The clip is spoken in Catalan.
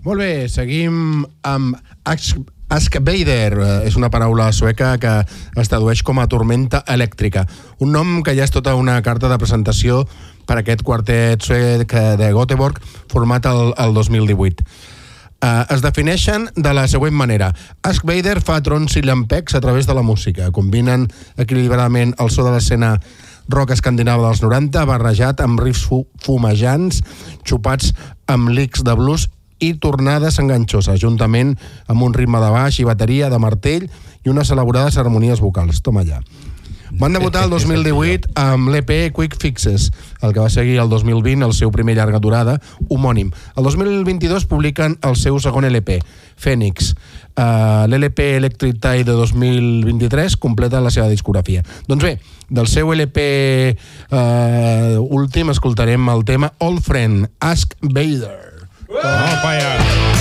Molt bé, seguim amb Askvader. És una paraula sueca que es tradueix com a tormenta elèctrica. Un nom que ja és tota una carta de presentació per a aquest quartet suec de Göteborg format el 2018. Es defineixen de la següent manera. Askvader fa trons i llampecs a través de la música. Combinen equilibradament el so de l'escena rock escandinava dels 90 barrejat amb riffs fumejants, xupats amb licks de blues i tornades enganxoses, juntament amb un ritme de baix i bateria, de martell i unes elaborades harmonies vocals. Toma allà. Van debutar el 2018 amb l'EP Quick Fixes, el que va seguir el 2020 el seu primer llarga durada, homònim. El 2022 publiquen el seu segon LP, Phoenix. L'LP Electric Tide de 2023 completa la seva discografia. Doncs bé, del seu LP últim escoltarem el tema Old Friend, Askvader. Vamos para allá.